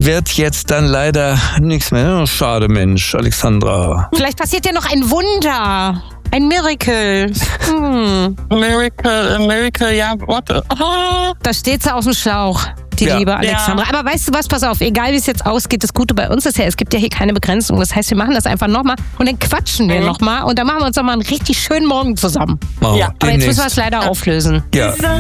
wird jetzt dann leider nichts mehr. Oh, schade, Mensch, Alexandra. Vielleicht passiert ja noch ein Wunder. Ein Miracle. Miracle, ja, warte. Da steht sie auf dem Schlauch, die liebe Alexandra. Aber weißt du was, pass auf, egal wie es jetzt ausgeht, das Gute bei uns ist ja, es gibt ja hier keine Begrenzung. Das heißt, wir machen das einfach nochmal und dann quatschen wir nochmal und dann machen wir uns nochmal einen richtig schönen Morgen zusammen. Ja. Aber jetzt müssen wir es leider auflösen. Ja.